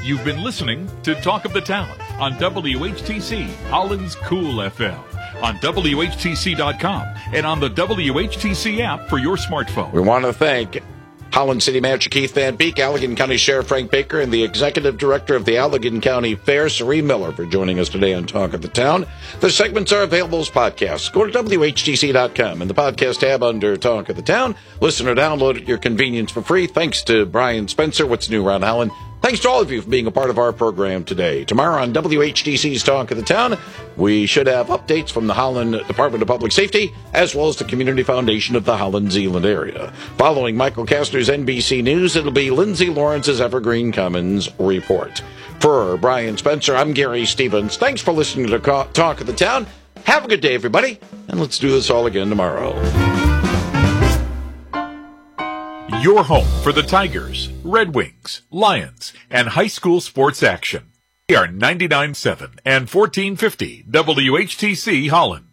You've been listening to Talk of the Town on WHTC, Holland's Cool FM, on WHTC.com, and on the WHTC app for your smartphone. We want to thank Holland City Manager Keith Van Beek, Allegan County Sheriff Frank Baker, and the Executive Director of the Allegan County Fair, Sheree Miller, for joining us today on Talk of the Town. The segments are available as podcasts. Go to WHTC.com in the podcast tab under Talk of the Town. Listen or download at your convenience for free. Thanks to Brian Spencer, What's New Around Holland. Thanks to all of you for being a part of our program today. Tomorrow on WHTC's Talk of the Town, we should have updates from the Holland Department of Public Safety, as well as the Community Foundation of the Holland-Zeeland area. Following Michael Kastner's NBC News, it'll be Lindsay Lawrence's Evergreen Commons Report. For Brian Spencer, I'm Gary Stevens. Thanks for listening to Talk of the Town. Have a good day, everybody, and let's do this all again tomorrow. Your home for the Tigers, Red Wings, Lions, and high school sports action. We are 99.7 and 1450 WHTC Holland.